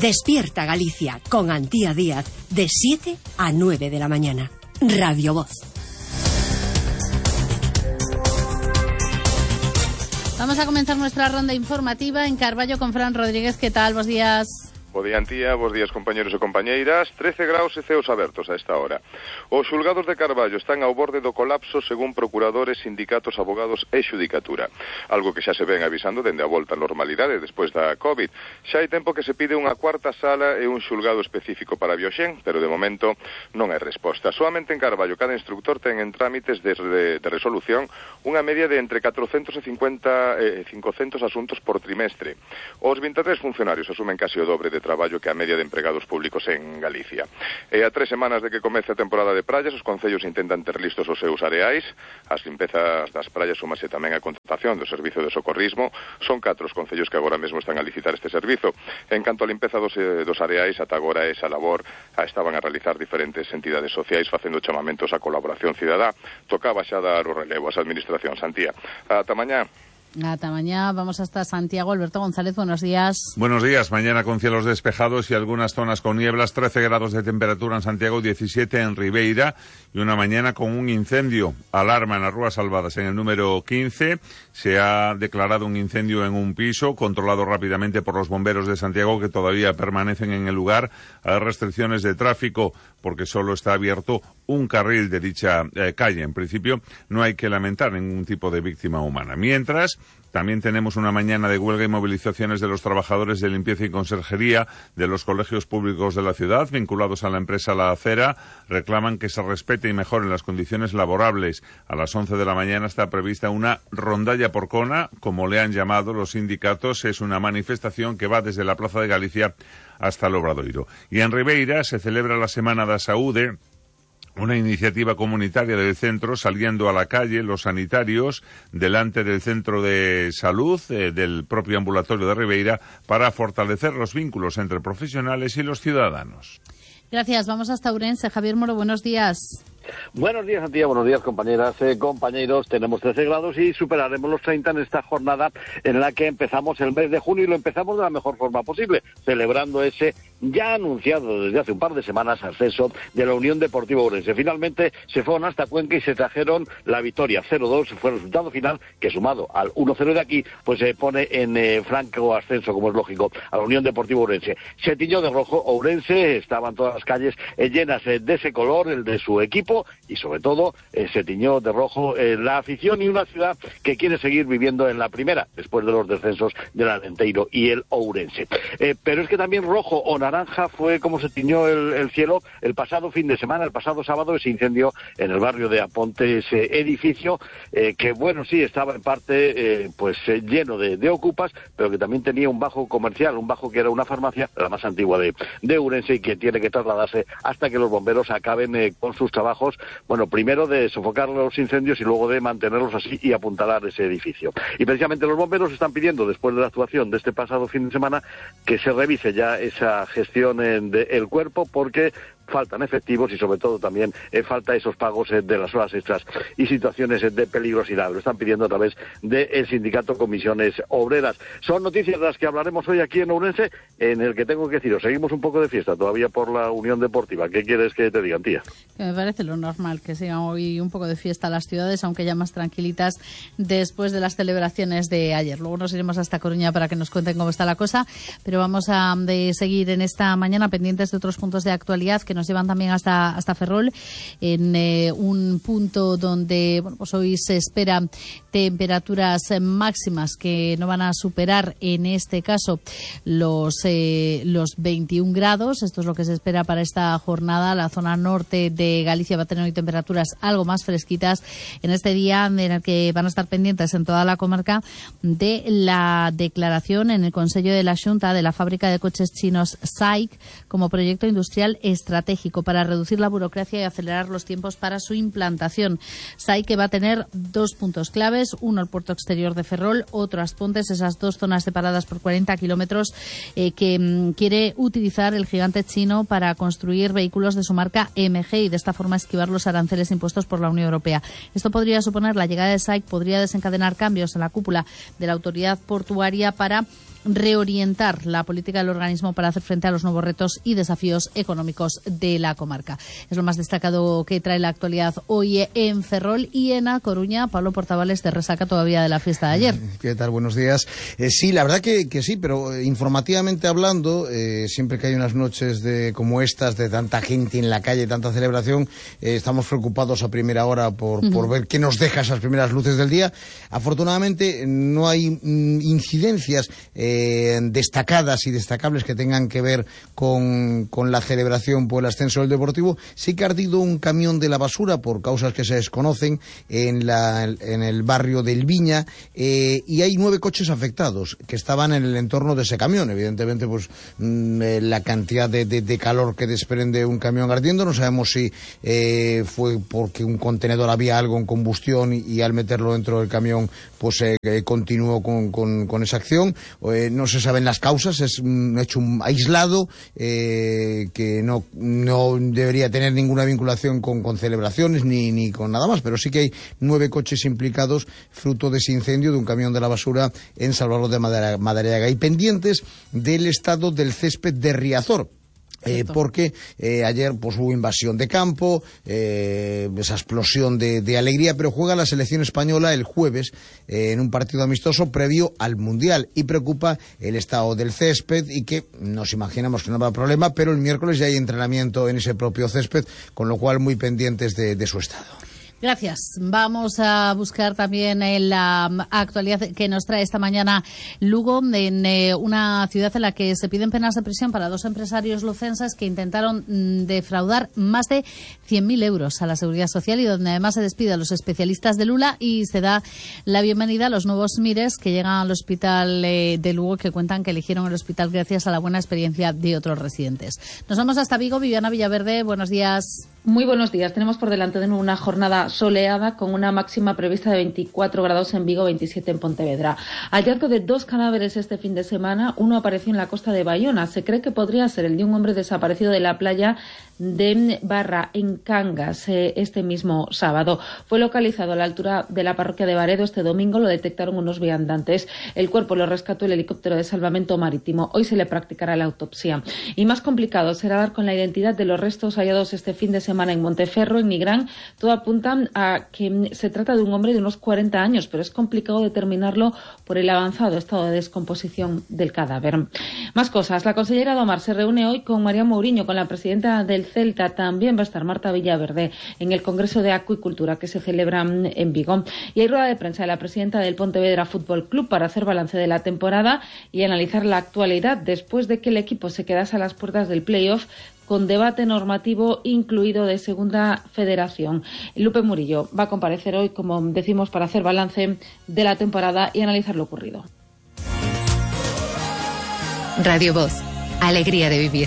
Despierta Galicia con Antía Díaz de 7 a 9 de la mañana. Radio Voz. Vamos a comenzar nuestra ronda informativa en Carballo con Fran Rodríguez. ¿Qué tal? Buenos días. Bo día, Antía, bos días, compañeros e compañeiras. 13 graus e ceos abertos a esta hora. Os xulgados de Carballo están ao borde do colapso según procuradores, sindicatos, abogados e xudicatura. Algo que xa se ven avisando dende a volta á normalidade despois da COVID. Xa hai tempo que se pide unha cuarta sala e un xulgado específico para Bioxén, pero de momento non hai resposta. Soamente en Carballo cada instructor ten en trámites de resolución unha media de entre 450 e 500 asuntos por trimestre. Os 23 funcionarios asumen casi o dobre de traballo que a media de empregados públicos en Galicia. E a 3 semanas de que comece a temporada de praias, os concellos intentan ter listos os seus areais. As limpezas das praias súmase tamén a contratación do servizo de socorrismo. Son 4 os concellos que agora mesmo están a licitar este servizo. En canto a limpeza dos areais, ata agora esa labor estaban a realizar diferentes entidades sociais facendo chamamentos a colaboración cidadá. Tocaba xa dar o relevo ás administracións. Antía, ata mañá. Hasta mañana, vamos hasta Santiago. Alberto González, buenos días. Buenos días, mañana con cielos despejados y algunas zonas con nieblas, 13 grados de temperatura en Santiago, 17 en Ribeira y una mañana con un incendio. Alarma en las Rúas Salvadas en el número 15. Se ha declarado un incendio en un piso, controlado rápidamente por los bomberos de Santiago que todavía permanecen en el lugar. Hay restricciones de tráfico porque solo está abierto un carril de dicha calle. En principio no hay que lamentar ningún tipo de víctima humana. Mientras, también tenemos una mañana de huelga y movilizaciones de los trabajadores de limpieza y conserjería de los colegios públicos de la ciudad, vinculados a la empresa La Acera. Reclaman que se respete y mejoren las condiciones laborables. A las 11 de la mañana está prevista una rondalla porcona, como le han llamado los sindicatos. Es una manifestación que va desde la Plaza de Galicia hasta el Obradoiro. Y en Ribeira se celebra la Semana da Saúde, una iniciativa comunitaria del centro, saliendo a la calle los sanitarios delante del centro de salud del propio ambulatorio de Ribeira para fortalecer los vínculos entre profesionales y los ciudadanos. Gracias. Vamos hasta Ourense. Javier Moro, buenos días. Buenos días, Antía, buenos días, compañeras, compañeros. Tenemos 13 grados y superaremos los 30 en esta jornada en la que empezamos el mes de junio y lo empezamos de la mejor forma posible, celebrando ese ya anunciado desde hace un par de semanas ascenso de la Unión Deportiva Ourense. Finalmente se fueron hasta Cuenca y se trajeron la victoria 0-2, fue el resultado final que sumado al 1-0 de aquí, pues se pone en franco ascenso, como es lógico, a la Unión Deportiva Ourense. Se tiñó de rojo Ourense, estaban todas las calles llenas de ese color, el de su equipo, y sobre todo se tiñó de rojo la afición y una ciudad que quiere seguir viviendo en la primera después de los descensos del Alenteiro y el Ourense. Pero es que también rojo o naranja fue como se tiñó el cielo el pasado fin de semana, el pasado sábado, ese incendio en el barrio de Aponte, ese edificio que bueno, sí estaba en parte lleno de ocupas, pero que también tenía un bajo comercial, un bajo que era una farmacia, la más antigua de Ourense, y que tiene que trasladarse hasta que los bomberos acaben con sus trabajos. Bueno, primero de sofocar los incendios y luego de mantenerlos así y apuntalar ese edificio. Y precisamente los bomberos están pidiendo, después de la actuación de este pasado fin de semana, que se revise ya esa gestión del cuerpo, porque faltan efectivos y sobre todo también falta esos pagos de las horas extras y situaciones de peligrosidad. Lo están pidiendo a través del sindicato Comisiones Obreras. Son noticias de las que hablaremos hoy aquí en Ourense, en el que tengo que deciros, seguimos un poco de fiesta todavía por la Unión Deportiva. ¿Qué quieres que te digan, tía? Que me parece lo normal que sigan hoy un poco de fiesta las ciudades, aunque ya más tranquilitas después de las celebraciones de ayer. Luego nos iremos hasta Coruña para que nos cuenten cómo está la cosa, pero vamos a seguir en esta mañana pendientes de otros puntos de actualidad que nos llevan también hasta Ferrol, en un punto donde pues hoy se esperan temperaturas máximas que no van a superar en este caso los 21 grados. Esto es lo que se espera para esta jornada. La zona norte de Galicia va a tener hoy temperaturas algo más fresquitas en este día, en el que van a estar pendientes en toda la comarca de la declaración en el Consello de la Xunta de la fábrica de coches chinos SAIC como proyecto industrial estratégico estratégico para reducir la burocracia y acelerar los tiempos para su implantación. SAIC que va a tener 2 puntos claves, uno el puerto exterior de Ferrol, otro As Pontes, esas 2 zonas separadas por 40 kilómetros que quiere utilizar el gigante chino para construir vehículos de su marca MG y de esta forma esquivar los aranceles impuestos por la Unión Europea. Esto podría suponer, la llegada de SAIC podría desencadenar cambios en la cúpula de la autoridad portuaria para reorientar la política del organismo para hacer frente a los nuevos retos y desafíos económicos de la comarca. Es lo más destacado que trae la actualidad hoy en Ferrol y en A Coruña. Pablo Portavales, de resaca todavía de la fiesta de ayer. ¿Qué tal? Buenos días. Sí, la verdad que sí, pero informativamente hablando, siempre que hay unas noches como estas, de tanta gente en la calle, tanta celebración, estamos preocupados a primera hora por ver qué nos deja esas primeras luces del día. Afortunadamente no hay incidencias destacadas y destacables que tengan que ver con la celebración por el ascenso del Deportivo. Sí que ha ardido un camión de la basura por causas que se desconocen en el barrio del Viña, y hay 9 coches afectados que estaban en el entorno de ese camión. Evidentemente, pues la cantidad de calor que desprende un camión ardiendo, no sabemos si fue porque un contenedor había algo en combustión y al meterlo dentro del camión pues continuó con esa acción. No se saben las causas, es un hecho aislado que no debería tener ninguna vinculación con celebraciones ni con nada más, pero sí que hay 9 coches implicados fruto de ese incendio de un camión de la basura en Salvador de Madariaga, y pendientes del estado del césped de Riazor. Porque ayer pues hubo invasión de campo, esa explosión de alegría, pero juega la selección española el jueves en un partido amistoso previo al Mundial, y preocupa el estado del césped, y que nos imaginamos que no habrá problema, pero el miércoles ya hay entrenamiento en ese propio césped, con lo cual muy pendientes de su estado. Gracias. Vamos a buscar también la actualidad que nos trae esta mañana Lugo, en una ciudad en la que se piden penas de prisión para 2 empresarios lucenses que intentaron defraudar más de 100.000 euros a la Seguridad Social, y donde además se despide a los especialistas de Lula y se da la bienvenida a los nuevos MIRES que llegan al hospital de Lugo, que cuentan que eligieron el hospital gracias a la buena experiencia de otros residentes. Nos vamos hasta Vigo. Viviana Villaverde, buenos días. Muy buenos días. Tenemos por delante de nuevo una jornada soleada con una máxima prevista de 24 grados en Vigo, 27 en Pontevedra. Hallazgo de 2 cadáveres este fin de semana. Uno apareció en la costa de Bayona. Se cree que podría ser el de un hombre desaparecido de la playa de Barra, en Cangas, este mismo sábado. Fue localizado a la altura de la parroquia de Baredo este domingo. Lo detectaron unos viandantes. El cuerpo lo rescató el helicóptero de salvamento marítimo. Hoy se le practicará la autopsia. Y más complicado será dar con la identidad de los restos hallados este fin de semana en Monteferro, en Nigrán. Todo apunta a que se trata de un hombre de unos 40 años, pero es complicado determinarlo por el avanzado estado de descomposición del cadáver. Más cosas. La consellera Domar se reúne hoy con María Mourinho, con la presidenta del Celta. También va a estar Marta Villaverde en el Congreso de Acuicultura que se celebra en Vigo. Y hay rueda de prensa de la presidenta del Pontevedra Fútbol Club para hacer balance de la temporada y analizar la actualidad después de que el equipo se quedase a las puertas del playoff, con debate normativo incluido de Segunda Federación. Lupe Murillo va a comparecer hoy, como decimos, para hacer balance de la temporada y analizar lo ocurrido. Radio Voz, alegría de vivir.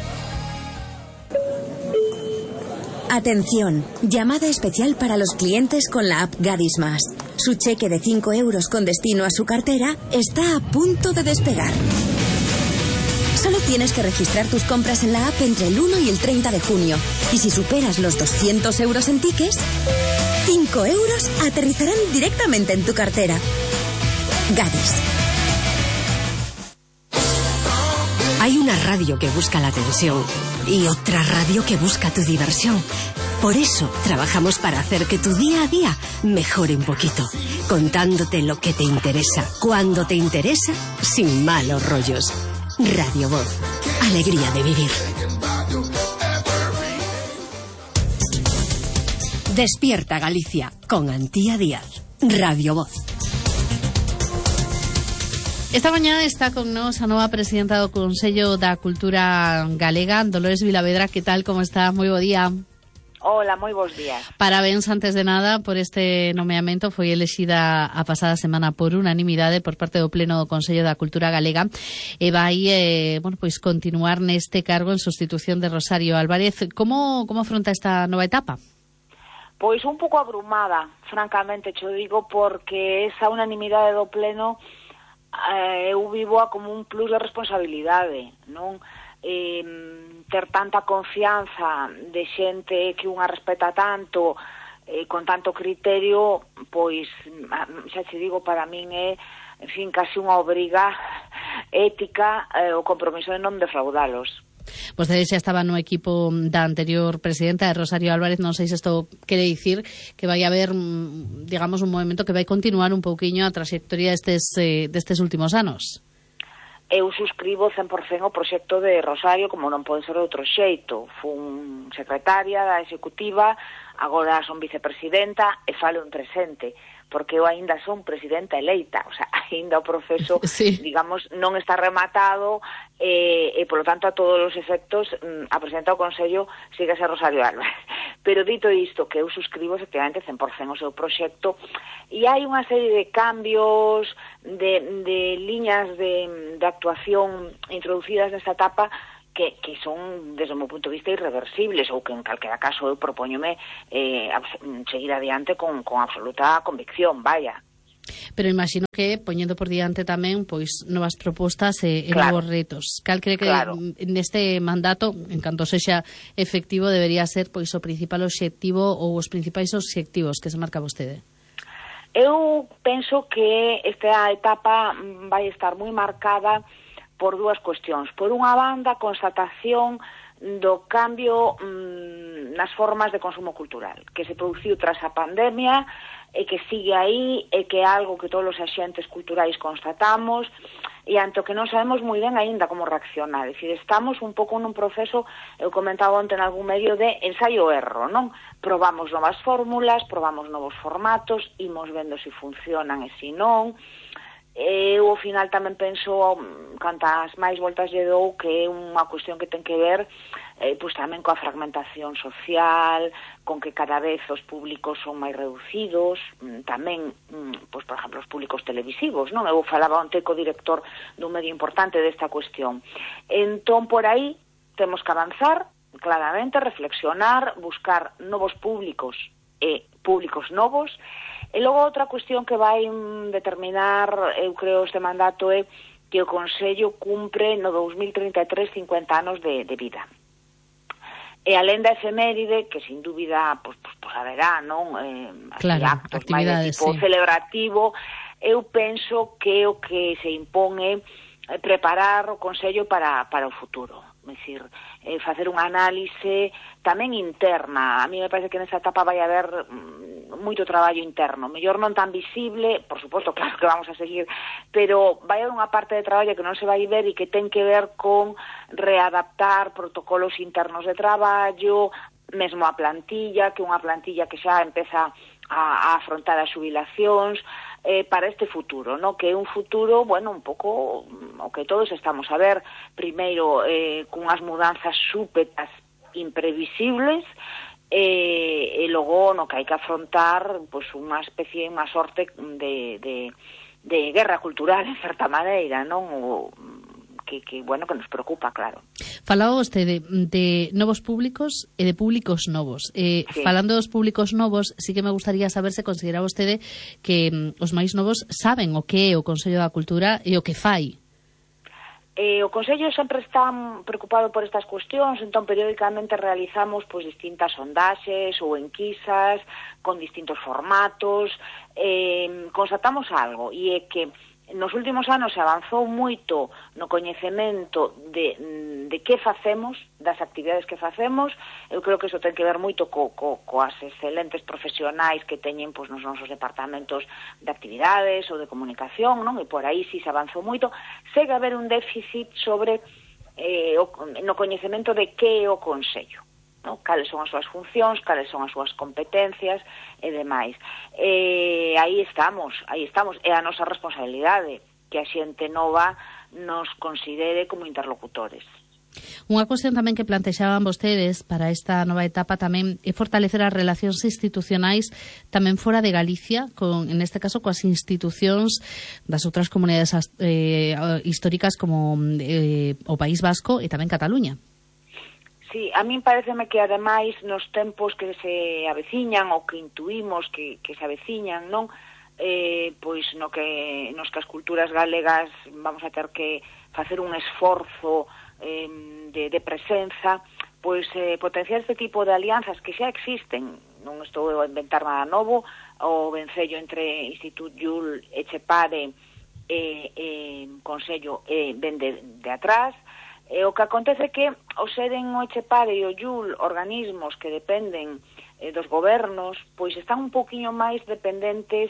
Atención, llamada especial para los clientes con la app Gadis Más. Su cheque de 5 euros con destino a su cartera está a punto de despegar. Solo tienes que registrar tus compras en la app entre el 1 y el 30 de junio. Y si superas los 200 euros en tickets, 5 euros aterrizarán directamente en tu cartera. Gadis. Hay una radio que busca la atención y otra radio que busca tu diversión. Por eso trabajamos para hacer que tu día a día mejore un poquito, contándote lo que te interesa, cuando te interesa, sin malos rollos. Radio Voz, alegría de vivir. Despierta Galicia con Antía Díaz. Radio Voz. Esta mañana está con nos a nova presidenta do Consello da Cultura Galega, Dolores Vilavedra. Que tal, como está? Moi bo día. Hola, moi bons días. Parabéns, antes de nada, por este nomeamento. Foi elexida a pasada semana por unanimidade por parte do Pleno do Consello da Cultura Galega e vai pois continuar neste cargo en sustitución de Rosario Álvarez. Como afronta esta nova etapa? Pois un pouco abrumada, francamente, cho digo, porque esa unanimidade do Pleno eu vivo como un plus de responsabilidade, non? Ter tanta confianza de xente que unha respeta tanto, con tanto criterio, pois, xa te digo, para min é, en fin, casi unha obriga ética, o compromiso de non defraudalos. Vostede xa estaba no equipo da anterior presidenta, de Rosario Álvarez. Non sei se isto quere dicir que vai haber, digamos, un movimento que vai continuar un pouquiño a trayectoria destes últimos anos. Eu suscribo 100% o proxecto de Rosario, como non pode ser de outro xeito. Fun secretaria da executiva, agora son vicepresidenta e falo en presente, porque eu aínda son presidenta eleita, o sea, aínda o proceso, sí, digamos, non está rematado, e polo tanto, a todos os efectos, a presidenta do Consello sigue a ser Rosario Álvarez. Pero dito isto, que eu suscribo efectivamente 100% o seu proxecto, e hai unha serie de cambios, de liñas de actuación introducidas nesta etapa que son, desde o meu punto de vista, irreversibles, ou que en calquera caso eu propóñome seguir adiante con absoluta convicción, vaya. Pero imagino que, poñendo por diante tamén, pois, novas propostas e novos retos. Cal cree que neste mandato, en canto sexa efectivo, debería ser pois o principal obxectivo ou os principais obxectivos que se marca vostede? Eu penso que esta etapa vai estar moi marcada por dúas cuestións. Por unha banda, constatación do cambio nas formas de consumo cultural que se produciu tras a pandemia e que sigue aí e que é algo que todos os axentes culturais constatamos e ante o que non sabemos moi ben aínda como reaccionar. É dicir, estamos un pouco nun proceso, eu comentaba onte en algún medio, de ensaio-erro, non? Probamos novas fórmulas, probamos novos formatos, imos vendo se funcionan e se non. Eu, ao final, tamén penso, cantas máis voltas lle dou, que é unha cuestión que ten que ver pois tamén coa fragmentación social, con que cada vez os públicos son máis reducidos, tamén, pois, por exemplo, os públicos televisivos, non? Eu falaba onte co director dun medio importante desta cuestión. Entón, por aí, temos que avanzar, claramente, reflexionar, buscar novos públicos e públicos novos. E logo outra cuestión que vai determinar, eu creo, este mandato é que o Consello cumpre no 2033 50 anos de vida. E alén da efeméride, que sin dúbida pois haberá, non? Actos máis de tipo celebrativo, eu penso que o que se impón é preparar o Consello para o futuro. É dicir, facer unha análise tamén interna. A mí me parece que nesa etapa vai haber moito traballo interno, mellor non tan visible, por suposto, claro que vamos a seguir, pero vai haber unha parte de traballo que non se vai ver e que ten que ver con readaptar protocolos internos de traballo, mesmo a plantilla, que unha plantilla que xa empeza a afrontar as xubilacións, para este futuro, ¿no? Que é un futuro, bueno, un pouco o que todos estamos a ver, primeiro cunhas mudanzas súpetas imprevisibles, e logo no que hai que afrontar pois unha especie, unha sorte de guerra cultural, en certa maneira, non? Que bueno, que nos preocupa, claro. Falaba vostede de novos públicos e de públicos novos. Sí. Falando dos públicos novos, sí que me gustaría saber se considera vostede que os máis novos saben o que é o Consello da Cultura e o que fai. O Consello sempre está preocupado por estas cuestións, entón periódicamente realizamos pois distintas sondaxes ou enquisas con distintos formatos. Constatamos algo, e é que nos últimos anos se avanzou moito no coñecemento de que facemos, das actividades que facemos. Eu creo que iso ten que ver moito coas excelentes profesionais que teñen pois, nos nosos departamentos de actividades ou de comunicación, non? E por aí sí se avanzou moito. Segue a haber un déficit sobre no coñecemento de que é o Consello, ¿no? Cales son as súas funcións, cales son as súas competencias e demais. Aí estamos, é a nosa responsabilidade que a xente nova nos considere como interlocutores. Unha cuestión tamén que plantexaban vostedes para esta nova etapa tamén é fortalecer as relacións institucionais tamén fora de Galicia, en este caso coas institucións das outras comunidades históricas como o País Vasco e tamén Cataluña. Sí, a min pareceme que ademais nos tempos que se aveciñan ou que intuímos que se aveciñan, non? Pois nos que as culturas galegas vamos a ter que facer un esforzo de presenza, pois potenciar este tipo de alianzas que xa existen, non estou a inventar nada novo, o vencello entre Institut Llull, Etxepare e Consello ven de atrás. O que acontece que o seren o Etxepare e o Llull organismos que dependen dos gobernos, pois están un poquinho máis dependentes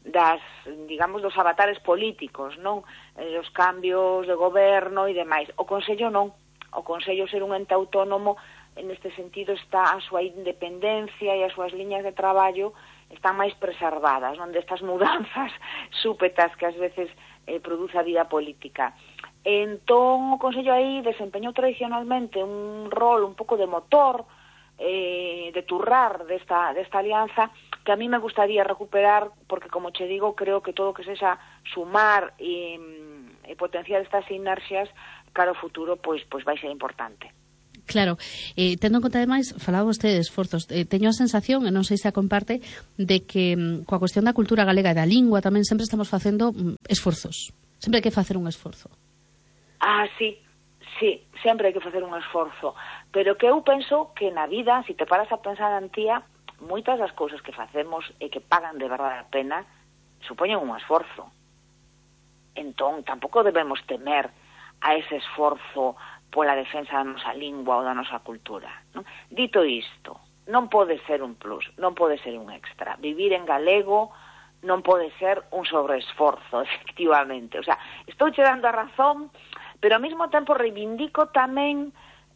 dos avatares políticos, non? Os cambios de goberno e demais. O Consello non. O Consello, ser un ente autónomo, en este sentido está a súa independencia e as súas liñas de traballo están máis preservadas, non? Destas mudanzas súpetas que ás veces produce a vida política. Entón, o Consello aí desempeñou tradicionalmente un rol un pouco de motor, de turrar desta alianza, que a mí me gustaría recuperar, porque, como che digo, creo que todo que sexa sumar e potenciar estas inercias cara ao futuro, pois vai ser importante. Claro, tendo en conta ademais, falaba vostede de esforzos, teño a sensación, e non sei se a comparte, de que coa cuestión da cultura galega e da lingua tamén sempre estamos facendo esforzos, sempre hai que facer un esforzo. Sí, sempre hai que facer un esforzo, pero que eu penso que na vida, se te paras a pensar en tía, moitas das cousas que facemos e que pagan de verdade a pena supoñen un esforzo. Entón, tampouco debemos temer a ese esforzo pola defensa da nosa lingua ou da nosa cultura, non? Dito isto, non pode ser un plus, non pode ser un extra. Vivir en galego non pode ser un sobreesforzo, efectivamente. O sea, estou che dando a razón, pero ao mesmo tempo reivindico tamén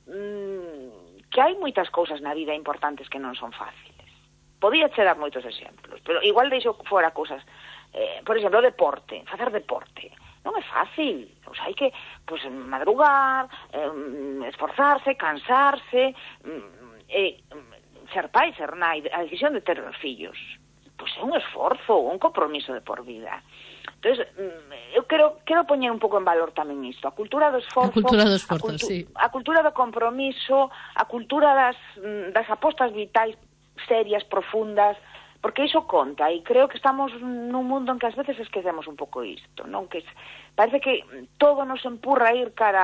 que hai moitas cousas na vida importantes que non son fáciles. Podía che dar moitos exemplos, pero igual deixo fora cousas. Por exemplo, o deporte, facer deporte. Non é fácil. O sea, hai que madrugar, esforzarse, cansarse, ser pai, ser nai, a decisión de ter fillos. Pois é un esforzo, un compromiso de por vida. Entonces, eu quero poñer un pouco en valor tamén isto. A cultura do esforzo, sí. A cultura do compromiso, a cultura das apostas vitais serias, profundas, porque iso conta, e creo que estamos nun mundo en que ás veces esquecemos un pouco isto, non? Que parece que todo nos empurra a ir cara